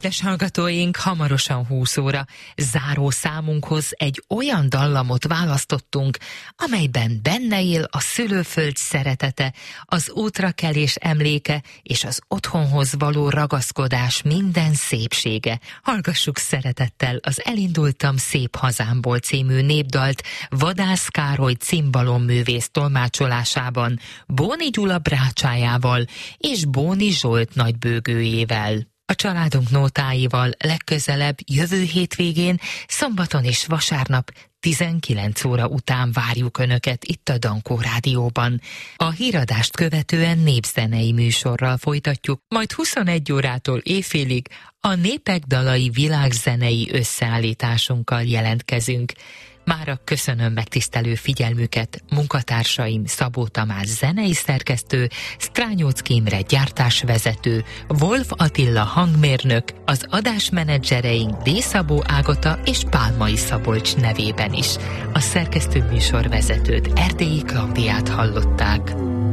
Kedves hallgatóink, hamarosan 20 óra. Záró számunkhoz egy olyan dallamot választottunk, amelyben benne él a szülőföld szeretete, az útrakelés emléke és az otthonhoz való ragaszkodás minden szépsége. Hallgassuk szeretettel az Elindultam szép hazámból című népdalt Vadász Károly cimbalom-művész tolmácsolásában, Bóni Gyula brácsájával és Bóni Zsolt nagybőgőjével. A családunk nótáival legközelebb jövő hétvégén, szombaton és vasárnap 19 óra után várjuk Önöket itt a Dankó Rádióban. A híradást követően népzenei műsorral folytatjuk, majd 21 órától éjfélig a Népek dalai világzenei összeállításunkkal jelentkezünk. Mára köszönöm megtisztelő figyelmüket, munkatársaim Szabó Tamás zenei szerkesztő, Strányóczky Imre gyártásvezető, Wolf Attila hangmérnök, az adásmenedzsereink D. Szabó Ágota és Pálmai Szabolcs nevében is. A szerkesztő műsorvezetőt, Erdélyi Klaudiát hallották.